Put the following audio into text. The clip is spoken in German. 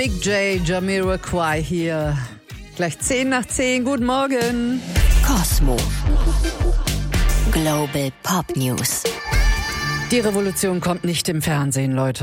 Big J, Jamiroquai hier. Gleich 10:10. Guten Morgen. Kosmo. Global Pop News. Die Revolution kommt nicht im Fernsehen, Leute.